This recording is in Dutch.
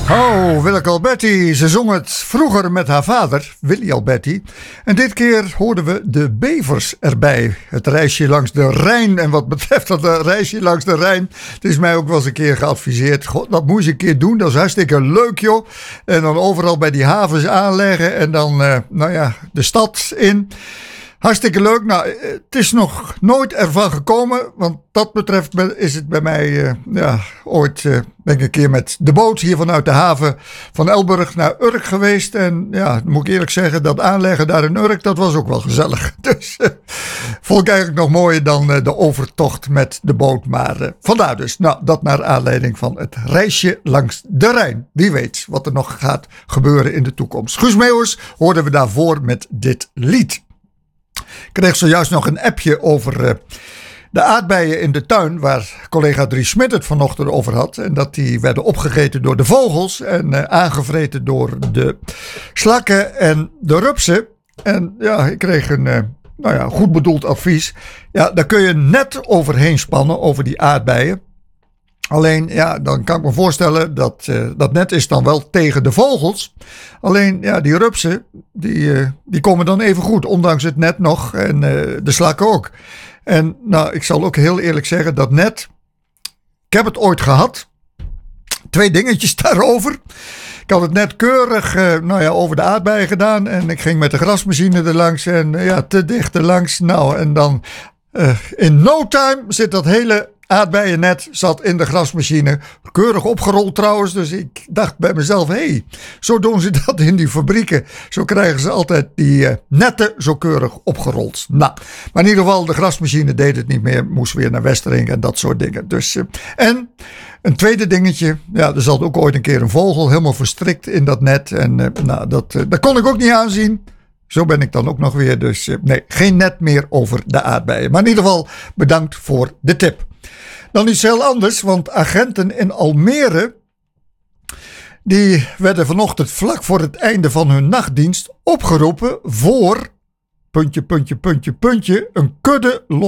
Oh, Willeke Alberti. Ze zong het vroeger met haar vader, Willy Alberti. En dit keer hoorden we de bevers erbij. Het reisje langs de Rijn. En wat betreft dat reisje langs de Rijn, het is mij ook wel eens een keer geadviseerd. God, dat moet je een keer doen. Dat is hartstikke leuk, joh. En dan overal bij die havens aanleggen. En dan, de stad in. Hartstikke leuk. Nou, het is nog nooit ervan gekomen. Want dat betreft is het bij mij ooit ben ik een keer met de boot hier vanuit de haven van Elburg naar Urk geweest. En ja, moet ik eerlijk zeggen, dat aanleggen daar in Urk, dat was ook wel gezellig. Dus vond ik eigenlijk nog mooier dan de overtocht met de boot. Maar vandaar dus. Nou, dat naar aanleiding van het reisje langs de Rijn. Wie weet wat er nog gaat gebeuren in de toekomst. Guus Meeuwis hoorden we daarvoor met dit lied. Ik kreeg zojuist nog een appje over de aardbeien in de tuin, waar collega Dries Smit het vanochtend over had. En dat die werden opgegeten door de vogels en aangevreten door de slakken en de rupsen. En ja, ik kreeg een goed bedoeld advies. Ja, daar kun je net overheen spannen, over die aardbeien. Alleen, ja, dan kan ik me voorstellen dat dat net is dan wel tegen de vogels. Alleen, ja, die rupsen, die komen dan even goed, ondanks het net nog en de slakken ook. En nou, ik zal ook heel eerlijk zeggen, dat net, ik heb het ooit gehad. 2 dingetjes daarover. Ik had het net keurig over de aardbeien gedaan en ik ging met de grasmachine erlangs en te dicht erlangs. Nou, en dan in no time zit dat hele aardbeiennet zat in de grasmachine. Keurig opgerold trouwens. Dus ik dacht bij mezelf, zo doen ze dat in die fabrieken. Zo krijgen ze altijd die netten zo keurig opgerold. Nou, maar in ieder geval, de grasmachine deed het niet meer. Moest weer naar Westering en dat soort dingen. Dus, en een tweede dingetje. Ja, er zat ook ooit een keer een vogel helemaal verstrikt in dat net. En dat kon ik ook niet aanzien. Zo ben ik dan ook nog weer. Dus nee, geen net meer over de aardbeien. Maar in ieder geval, bedankt voor de tip. Dan iets heel anders, want agenten in Almere, die werden vanochtend vlak voor het einde van hun nachtdienst opgeroepen voor, een kudde